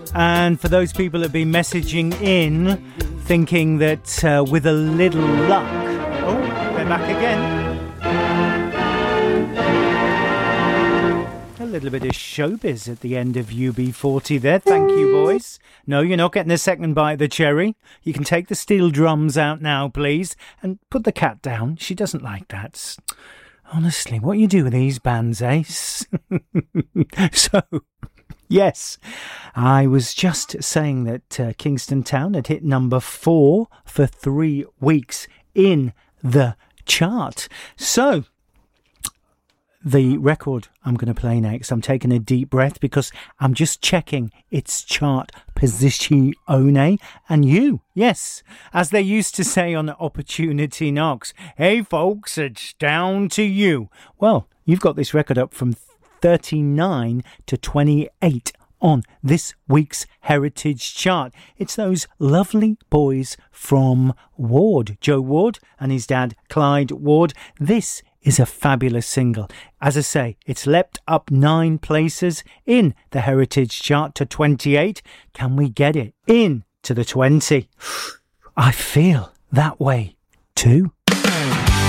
And for those people that have been messaging in, thinking that with a little luck... Oh, they're back again. A little bit of showbiz at the end of UB40 there. Thank you, boys. No, you're not getting a second bite of the cherry. You can take the steel drums out now, please. And put the cat down. She doesn't like that. Honestly, what you do with these bands, Ace? So... Yes, I was just saying that Kingston Town had hit number 4 for 3 weeks in the chart. So, the record I'm going to play next, I'm taking a deep breath because I'm just checking its chart position. And you, yes, as they used to say on Opportunity Knocks, hey folks, it's down to you. Well, you've got this record up from 39 to 28 on this week's Heritage Chart. It's those lovely boys from Ward, Joe Ward and his dad Clyde Ward. This is a fabulous single. As I say, it's leapt up 9 places in the Heritage Chart to 28. Can we get it in to the 20? I feel that way too.